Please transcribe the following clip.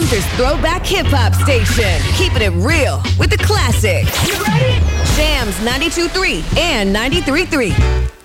Weezer's throwback hip-hop station. Keeping it real with the classics. You ready? Jams 92.3 and 93.3.